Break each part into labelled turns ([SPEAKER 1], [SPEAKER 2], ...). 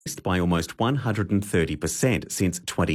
[SPEAKER 1] by almost 130% since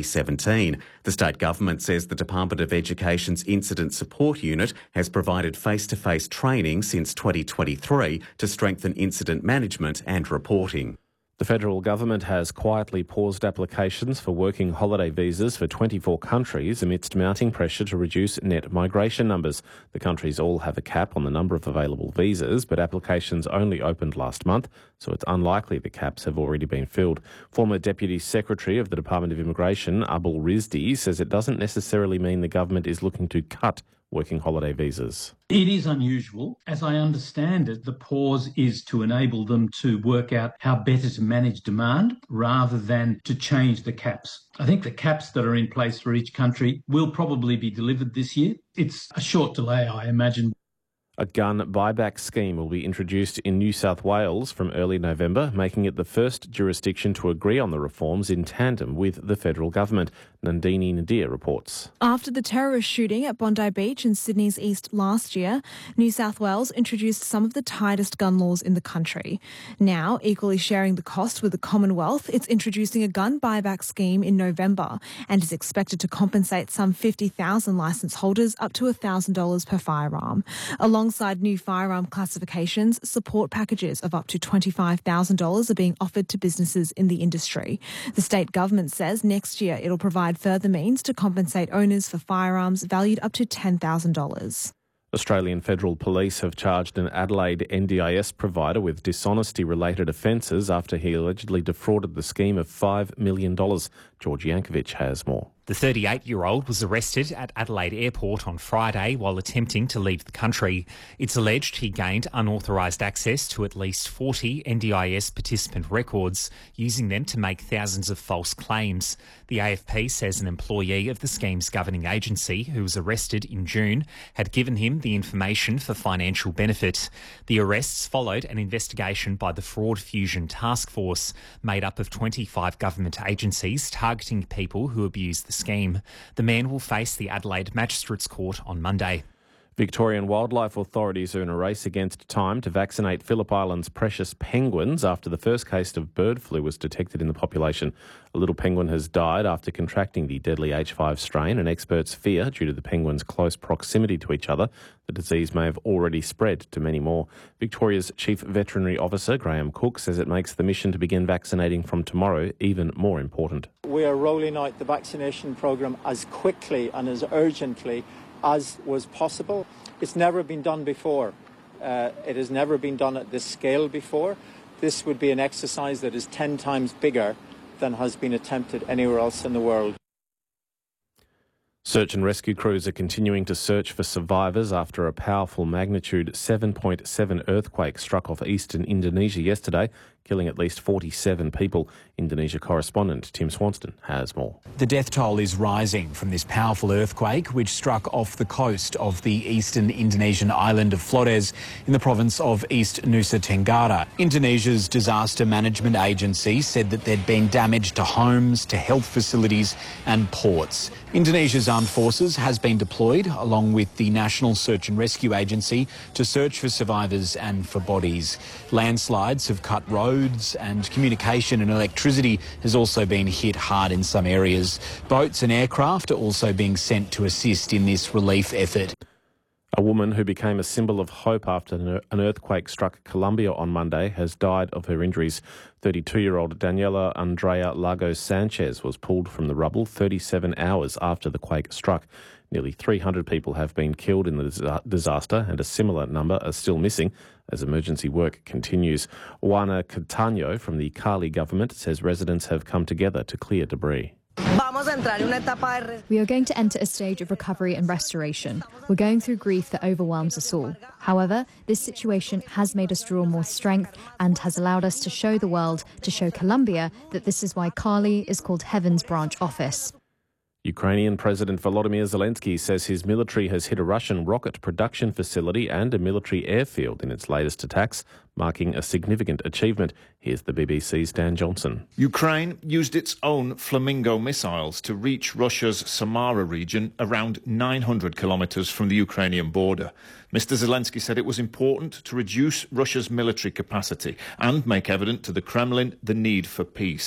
[SPEAKER 1] 2017. The state government says the Department of Education's Incident Support Unit has provided face-to-face training since 2023 to strengthen incident management and reporting.
[SPEAKER 2] The federal government has quietly paused applications for working holiday visas for 24 countries amidst mounting pressure to reduce net migration numbers. The countries all have a cap on the number of available visas, but applications only opened last month, so it's unlikely the caps have already been filled. Former Deputy Secretary of the Department of Immigration, Abul Rizdi, says it doesn't necessarily mean the government is looking to cut working holiday visas.
[SPEAKER 3] It is unusual. As I understand it, the pause is to enable them to work out how better to manage demand rather than to change the caps. I think the caps that are in place for each country will probably be delivered this year. It's a short delay, I imagine.
[SPEAKER 2] A gun buyback scheme will be introduced in New South Wales from early November, making it the first jurisdiction to agree on the reforms in tandem with the federal government. Nandini Nadir reports.
[SPEAKER 4] After the terrorist shooting at Bondi Beach in Sydney's east last year, New South Wales introduced some of the tightest gun laws in the country. Now, equally sharing the cost with the Commonwealth, it's introducing a gun buyback scheme in November and is expected to compensate some 50,000 licence holders up to $1,000 per firearm. Alongside new firearm classifications, support packages of up to $25,000 are being offered to businesses in the industry. The state government says next year it'll provide further means to compensate owners for firearms valued up to $10,000.
[SPEAKER 2] Australian Federal Police have charged an Adelaide NDIS provider with dishonesty-related offences after he allegedly defrauded the scheme of $5 million. George Yankovic has more.
[SPEAKER 5] The 38-year-old was arrested at Adelaide Airport on Friday while attempting to leave the country. It's alleged he gained unauthorised access to at least 40 NDIS participant records, using them to make thousands of false claims. The AFP says an employee of the scheme's governing agency, who was arrested in June, had given him the information for financial benefit. The arrests followed an investigation by the Fraud Fusion Task Force, made up of 25 government agencies targeting people who abuse the scheme. The man will face the Adelaide Magistrates Court on Monday.
[SPEAKER 2] Victorian wildlife authorities are in a race against time to vaccinate Phillip Island's precious penguins after the first case of bird flu was detected in the population. A little penguin has died after contracting the deadly H5 strain, and experts fear, due to the penguins' close proximity to each other, the disease may have already spread to many more. Victoria's Chief Veterinary Officer, Graham Cook, says it makes the mission to begin vaccinating from tomorrow even more important.
[SPEAKER 6] We are rolling out the vaccination programme as quickly and as urgently as was possible. It's never been done before. It has never been done at this scale before. This would be an exercise that is 10 times bigger than has been attempted anywhere else in the world.
[SPEAKER 2] Search and rescue crews are continuing to search for survivors after a powerful magnitude 7.7 earthquake struck off eastern Indonesia yesterday, killing at least 47 people. Indonesia correspondent Tim Swanston has more.
[SPEAKER 7] The death toll is rising from this powerful earthquake which struck off the coast of the eastern Indonesian island of Flores in the province of East Nusa Tenggara. Indonesia's disaster management agency said that there'd been damage to homes, to health facilities and ports. Indonesia's armed forces has been deployed along with the National Search and Rescue Agency to search for survivors and for bodies. Landslides have cut roads and communication and electricity has also been hit hard in some areas. Boats and aircraft are also being sent to assist in this relief effort.
[SPEAKER 2] A woman who became a symbol of hope after an earthquake struck Colombia on Monday has died of her injuries. 32-year-old Daniela Andrea Lagos Sanchez was pulled from the rubble 37 hours after the quake struck. Nearly 300 people have been killed in the disaster and a similar number are still missing as emergency work continues. Juana Catano from the Cali government says residents have come together to clear debris.
[SPEAKER 8] We are going to enter a stage of recovery and restoration. We're going through grief that overwhelms us all. However, this situation has made us draw more strength and has allowed us to show the world, to show Colombia, that this is why Cali is called Heaven's branch office.
[SPEAKER 2] Ukrainian President Volodymyr Zelensky says his military has hit a Russian rocket production facility and a military airfield in its latest attacks, marking a significant achievement. Here's the BBC's Dan Johnson.
[SPEAKER 9] Ukraine used its own Flamingo missiles to reach Russia's Samara region, around 900 kilometres from the Ukrainian border. Mr Zelensky said it was important to reduce Russia's military capacity and make evident to the Kremlin the need for peace.